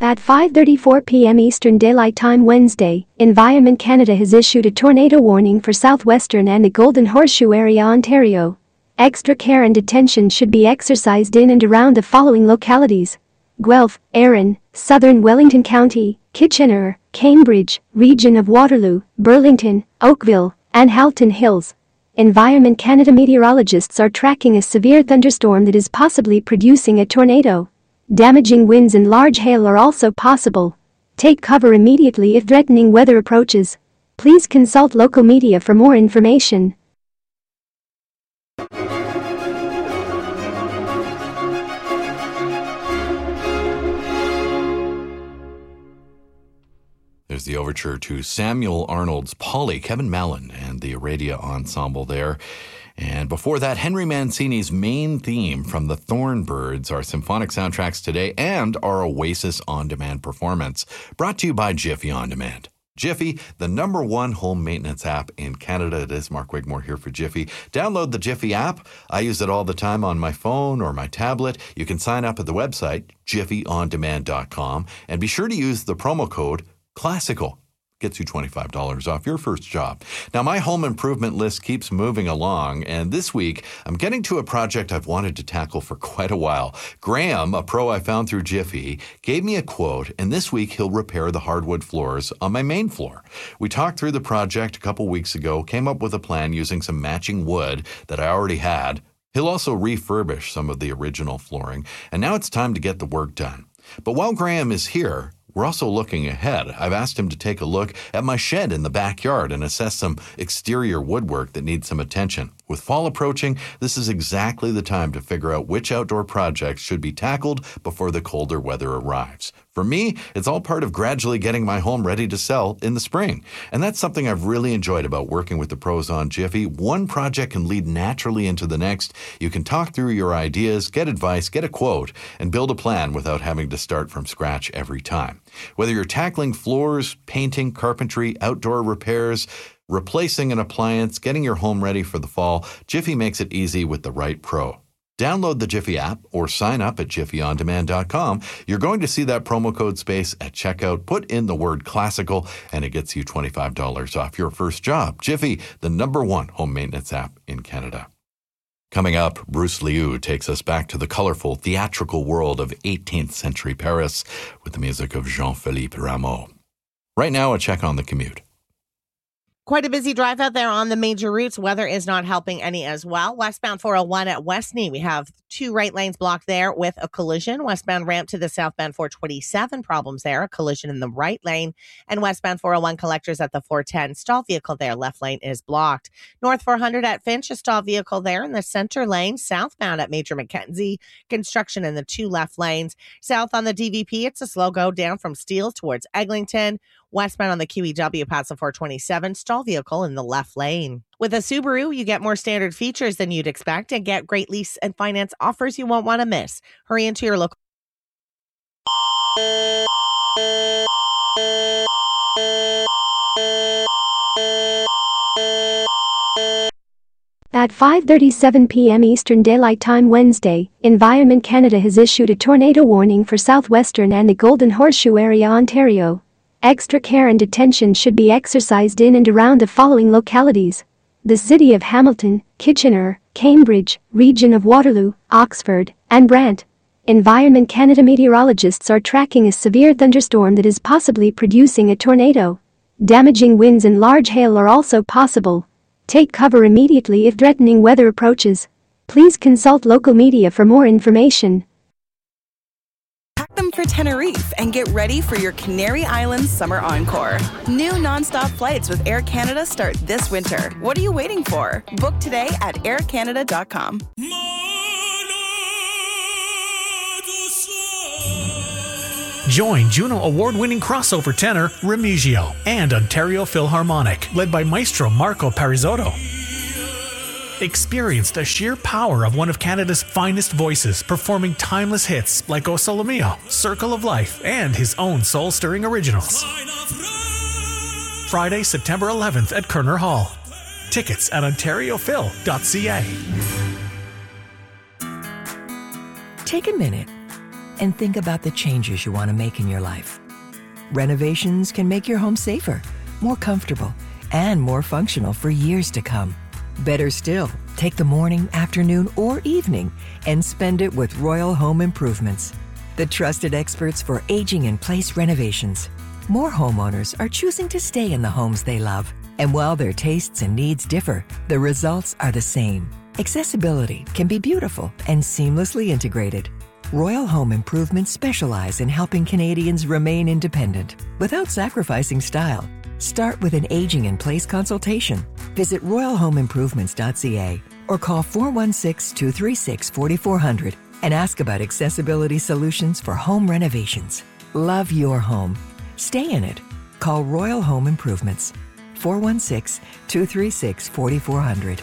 At 5:34 p.m. Eastern Daylight Time Wednesday, Environment Canada has issued a tornado warning for southwestern and the Golden Horseshoe area, Ontario. Extra care and attention should be exercised in and around the following localities: Guelph, Erin, Southern Wellington County, Kitchener, Cambridge, Region of Waterloo, Burlington, Oakville, and Halton Hills. Environment Canada meteorologists are tracking a severe thunderstorm that is possibly producing a tornado. Damaging winds and large hail are also possible. Take cover immediately if threatening weather approaches. Please consult local media for more information. There's the overture to Samuel Arnold's Polly, Kevin Mallon and the Aradia Ensemble there. And before that, Henry Mancini's main theme from the Thornbirds, our symphonic soundtracks today, and our Oasis On Demand performance, brought to you by Jiffy On Demand. Jiffy, the #1 home maintenance app in Canada. It is Mark Wigmore here for Jiffy. Download the Jiffy app. I use it all the time on my phone or my tablet. You can sign up at the website, jiffyondemand.com, and be sure to use the promo code CLASSICAL. Gets you $25 off your first job. Now, my home improvement list keeps moving along, and this week, I'm getting to a project I've wanted to tackle for quite a while. Graham, a pro I found through Jiffy, gave me a quote, and this week he'll repair the hardwood floors on my main floor. We talked through the project a couple weeks ago, came up with a plan using some matching wood that I already had. He'll also refurbish some of the original flooring, and now it's time to get the work done. But while Graham is here, we're also looking ahead. I've asked him to take a look at my shed in the backyard and assess some exterior woodwork that needs some attention. With fall approaching, this is exactly the time to figure out which outdoor projects should be tackled before the colder weather arrives. For me, it's all part of gradually getting my home ready to sell in the spring. And that's something I've really enjoyed about working with the pros on Jiffy. One project can lead naturally into the next. You can talk through your ideas, get advice, get a quote, and build a plan without having to start from scratch every time. Whether you're tackling floors, painting, carpentry, outdoor repairs, replacing an appliance, getting your home ready for the fall, Jiffy makes it easy with the right pro. Download the Jiffy app or sign up at jiffyondemand.com. You're going to see that promo code space at checkout. Put in the word classical and it gets you $25 off your first job. Jiffy, the #1 home maintenance app in Canada. Coming up, Bruce Liu takes us back to the colorful theatrical world of 18th century Paris with the music of Jean-Philippe Rameau. Right now, a check on the commute. Quite a busy drive out there on the major routes. Weather is not helping any as well. Westbound 401 at Westney, we have 2 right lanes blocked there with a collision. Westbound ramp to the southbound 427, problems there, a collision in the right lane. And westbound 401 collectors at the 410, stall vehicle there, left lane is blocked. North 400 at Finch, a stall vehicle there in the center lane. Southbound at Major Mackenzie, construction in the 2 left lanes. South on the DVP, it's a slow go down from Steeles towards Eglinton. Westbound on the QEW past the 427, stall vehicle in the left lane. With a Subaru, you get more standard features than you'd expect and get great lease and finance offers you won't want to miss. Hurry into your local. At 5:37 p.m. Eastern Daylight Time Wednesday, Environment Canada has issued a tornado warning for southwestern and the Golden Horseshoe area, Ontario. Extra care and attention should be exercised in and around the following localities: the city of Hamilton, Kitchener, Cambridge, Region of Waterloo, Oxford, and Brant. Environment Canada meteorologists are tracking a severe thunderstorm that is possibly producing a tornado. Damaging winds and large hail are also possible. Take cover immediately if threatening weather approaches. Please consult local media for more information. Pack them for Tenerife and get ready for your Canary Islands summer encore. New nonstop flights with Air Canada start this winter. What are you waiting for? Book today at aircanada.com. Join Juno Award-winning crossover tenor Remigio and Ontario Philharmonic, led by Maestro Marco Parisotto. Experience the sheer power of one of Canada's finest voices performing timeless hits like O Sole Mio, Circle of Life, and his own soul-stirring originals. Friday, September 11th at Kerner Hall. Tickets at ontariophil.ca. Take a minute. and think about the changes you want to make in your life. Renovations can make your home safer, more comfortable, and more functional for years to come. Better still, take the morning, afternoon, or evening and spend it with Royal Home Improvements, the trusted experts for aging-in-place renovations. More homeowners are choosing to stay in the homes they love. And while their tastes and needs differ, the results are the same. Accessibility can be beautiful and seamlessly integrated. Royal Home Improvements specialize in helping Canadians remain independent without sacrificing style. Start with an aging-in-place consultation. Visit royalhomeimprovements.ca or call 416-236-4400 and ask about accessibility solutions for home renovations. Love your home. Stay in it. Call Royal Home Improvements. 416-236-4400.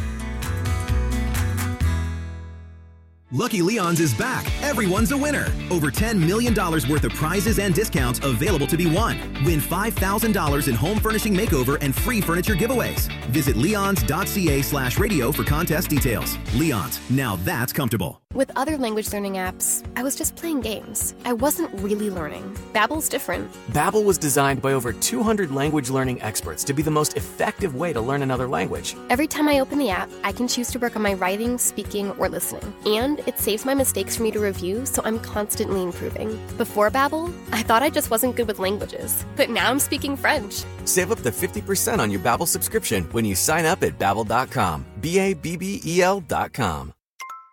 Lucky Leon's is back. Everyone's a winner. Over $10 million worth of prizes and discounts available to be won. Win $5,000 in home furnishing makeover and free furniture giveaways. Visit leons.ca/radio for contest details. Leon's, now that's comfortable. With other language learning apps, I was just playing games. I wasn't really learning. Babbel's different. Babbel was designed by over 200 language learning experts to be the most effective way to learn another language. Every time I open the app, I can choose to work on my writing, speaking, or listening. And it saves my mistakes for me to review, so I'm constantly improving. Before Babbel, I thought I just wasn't good with languages. But now I'm speaking French. Save up to 50% on your Babbel subscription when you sign up at Babbel.com. Babbel.com.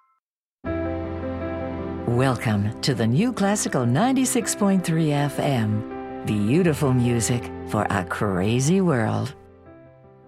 Welcome to the New Classical 96.3 FM. Beautiful music for a crazy world.